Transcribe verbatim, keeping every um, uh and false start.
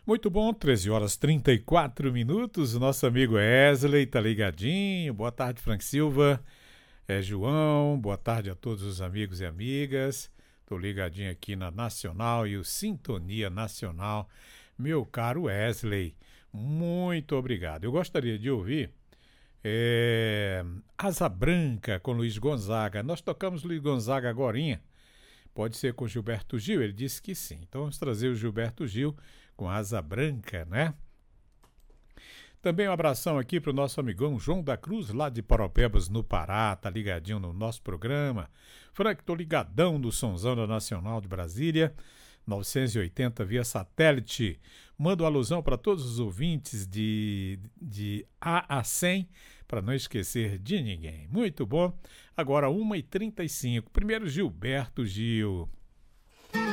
Muito bom, treze horas e trinta e quatro minutos. O nosso amigo Wesley tá ligadinho. Boa tarde, Frank Silva. É João, boa tarde a todos os amigos e amigas. Tô ligadinho aqui na Nacional e o Sintonia Nacional. Meu caro Wesley, muito obrigado. Eu gostaria de ouvir é, Asa Branca com Luiz Gonzaga. Nós tocamos Luiz Gonzaga agorinha. Pode ser com Gilberto Gil? Ele disse que sim. Então vamos trazer o Gilberto Gil com Asa Branca, né? Também um abração aqui para o nosso amigão João da Cruz, lá de Paropebas, no Pará, tá ligadinho no nosso programa. Frank, tô ligadão do Sonzão da Nacional de Brasília, novecentos e oitenta via satélite. Mando alusão para todos os ouvintes de, de A a cem, para não esquecer de ninguém. Muito bom. Agora uma e trinta e cinco. Primeiro Gilberto Gil.